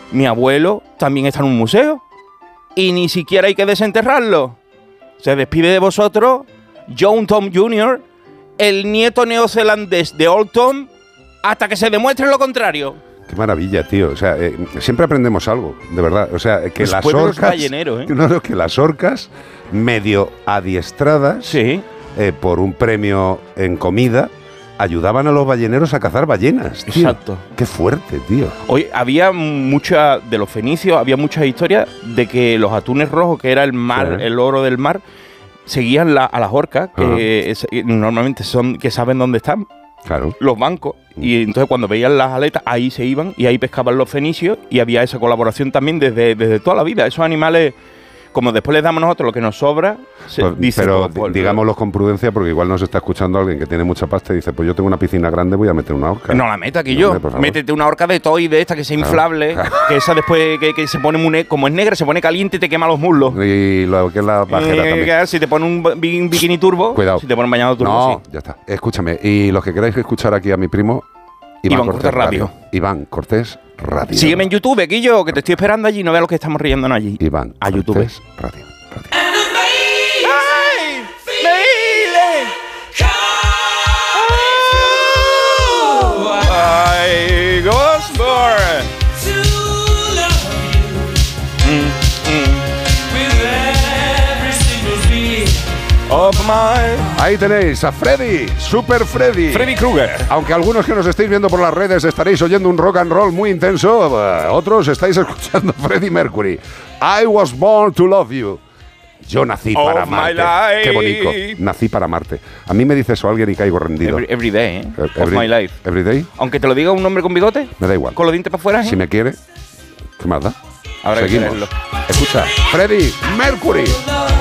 mi abuelo también está en un museo y ni siquiera hay que desenterrarlo. Se despide de vosotros John Tom Jr., el nieto neozelandés de Old Tom, hasta que se demuestre lo contrario. Qué maravilla, tío. O sea, siempre aprendemos algo, de verdad. O sea, que Los las pueblos orcas... balleneros, ¿eh? No, que las orcas, medio adiestradas, Sí. por un premio en comida, ayudaban a los balleneros a cazar ballenas, tío. Exacto. Qué fuerte, tío. Hoy había de los fenicios, había muchas historias de que los atunes rojos, que era el mar, Sí. el oro del mar, seguían a las orcas, que normalmente que saben dónde están. Claro. Los bancos, y entonces cuando veían las aletas ahí se iban y ahí pescaban los fenicios y había esa colaboración también desde toda la vida. Esos animales, como después les damos nosotros lo que nos sobra, Pero digámoslo con prudencia, porque igual nos está escuchando alguien que tiene mucha pasta y dice, pues yo tengo una piscina grande, voy a meter una orca. No la meta aquí No, yo. hombre, por favor. Métete una orca de toy de esta que sea inflable, que esa después que se pone como es negra, se pone caliente y te quema los muslos. Y lo que es la bajera también. Si te pone un bikini turbo, Cuidado. si te pone un bañado turbo, No, sí. ya está. Escúchame, y los que queráis escuchar aquí a mi primo, Iván Cortés Radio. Iván Cortés Radio. Sígueme en YouTube, Guillo, que te estoy esperando allí. No veas lo que estamos riéndonos allí. Iván a YouTube. Cortés Radio. ¡Ay! ¡Ay, Ghostbur! Ahí tenéis a Freddy, Super Freddy. Freddy Krueger. Aunque algunos que nos estéis viendo por las redes estaréis oyendo un rock and roll muy intenso, otros estáis escuchando Freddie Mercury. I was born to love you. Yo nací para amarte. Qué bonito. Nací para amarte. A mí me dice eso alguien y caigo rendido. Every day, ¿eh? Of my life. Every day. Aunque te lo diga un hombre con bigote. Me da igual. Con los dientes para afuera, ¿eh? Si me quiere, ¿qué más da? Habrá que Seguimos. quererlo. Escucha, Freddie Mercury.